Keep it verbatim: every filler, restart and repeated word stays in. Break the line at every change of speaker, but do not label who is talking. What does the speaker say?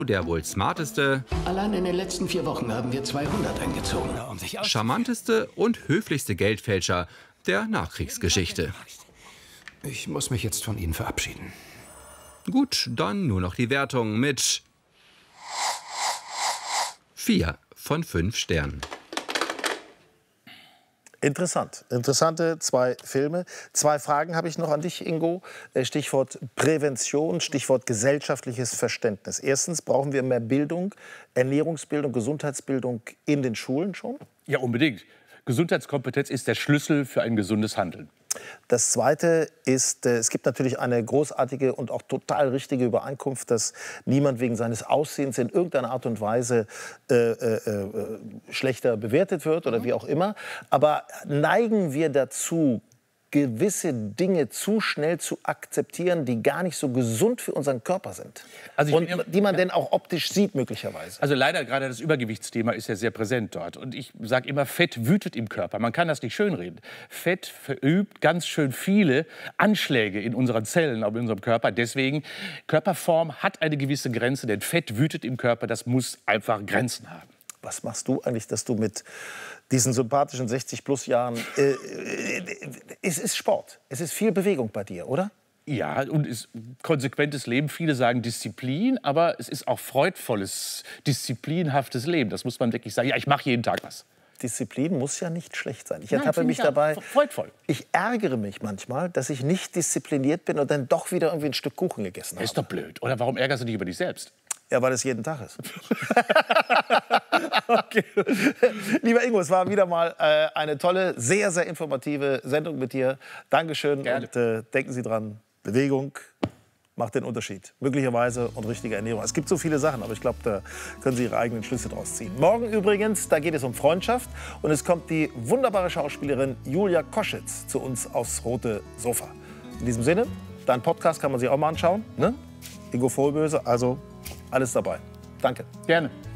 der wohl smarteste,
Allein in den letzten vier Wochen haben wir zweihundert eingezogen.
charmanteste und höflichste Geldfälscher der Nachkriegsgeschichte.
Ich muss mich jetzt von Ihnen verabschieden.
Gut, dann nur noch die Wertung mit vier von fünf Sternen.
Interessant. Interessante zwei Filme. Zwei Fragen habe ich noch an dich, Ingo. Stichwort Prävention, Stichwort gesellschaftliches Verständnis. Erstens, brauchen wir mehr Bildung, Ernährungsbildung, Gesundheitsbildung in den Schulen schon?
Ja, unbedingt. Gesundheitskompetenz ist der Schlüssel für ein gesundes Handeln.
Das Zweite ist, äh, es gibt natürlich eine großartige und auch total richtige Übereinkunft, dass niemand wegen seines Aussehens in irgendeiner Art und Weise äh, äh, äh, schlechter bewertet wird oder wie auch immer. Aber neigen wir dazu, gewisse Dinge zu schnell zu akzeptieren, die gar nicht so gesund für unseren Körper sind?
Also ich
und
bin ja-
die man denn auch optisch sieht möglicherweise.
Also leider gerade das Übergewichtsthema ist ja sehr präsent dort. Und ich sage immer, Fett wütet im Körper. Man kann das nicht schönreden. Fett verübt ganz schön viele Anschläge in unseren Zellen, aber in unserem Körper. Deswegen, Körperform hat eine gewisse Grenze, denn Fett wütet im Körper. Das muss einfach Grenzen haben.
Was machst du eigentlich, dass du mit diesen sympathischen sechzig plus Jahren... Äh, äh, es ist Sport, es ist viel Bewegung bei dir, oder?
Ja, und ist konsequentes Leben. Viele sagen Disziplin, aber es ist auch freudvolles, disziplinhaftes Leben. Das muss man wirklich sagen. Ja, ich mache jeden Tag was.
Disziplin muss ja nicht schlecht sein. Ich
Nein,
ertappe
finde
mich
ich auch.
dabei,
Freudvoll.
ich ärgere mich manchmal, dass ich nicht diszipliniert bin und dann doch wieder irgendwie ein Stück Kuchen gegessen
Das
habe.
ist doch blöd. Oder warum ärgerst du dich über dich selbst?
Ja, weil es jeden Tag ist. Okay. Lieber Ingo, es war wieder mal äh, eine tolle, sehr, sehr informative Sendung mit dir. Dankeschön.
Gerne.
Und äh, denken Sie dran, Bewegung macht den Unterschied. Möglicherweise und richtige Ernährung. Es gibt so viele Sachen, aber ich glaube, da können Sie Ihre eigenen Schlüsse draus ziehen. Morgen übrigens, da geht es um Freundschaft. Und es kommt die wunderbare Schauspielerin Julia Koschitz zu uns aufs rote Sofa. In diesem Sinne, deinen Podcast kann man sich auch mal anschauen. Ne? Ingo Vollböse, also alles dabei. Danke.
Gerne.